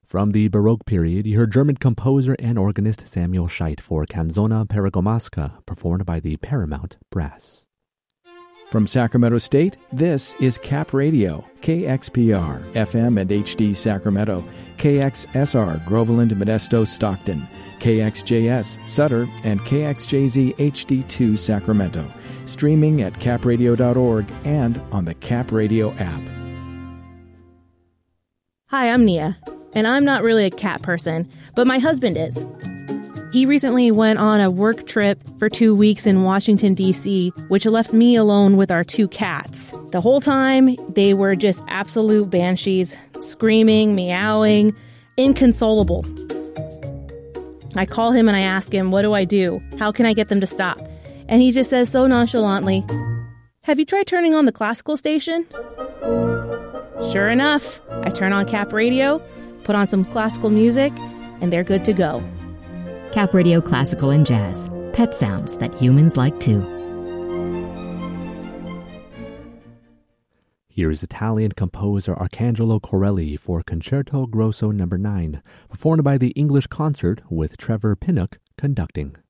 From the Baroque period, you heard German composer and organist Samuel Scheidt for Canzona Peregomasca, performed by the Paramount Brass. From Sacramento State, this is Cap Radio, KXPR, FM and HD Sacramento, KXSR, Groveland, Modesto, Stockton, KXJS, Sutter, and KXJZ HD2 Sacramento. Streaming at capradio.org and on the Cap Radio app. Hi, I'm Nia, and I'm not really a cat person, but my husband is. He recently went on a work trip for 2 weeks in Washington, D.C., which left me alone with our 2 cats. The whole time, they were just absolute banshees, screaming, meowing, inconsolable. I call him and I ask him, what do I do? How can I get them to stop? And he just says so nonchalantly, have you tried turning on the classical station? Sure enough, I turn on Cap Radio, put on some classical music, and they're good to go. Cap Radio Classical and Jazz. Pet sounds that humans like too. Here is Italian composer Arcangelo Corelli for Concerto Grosso No. 9, performed by the English Concert with Trevor Pinnock conducting.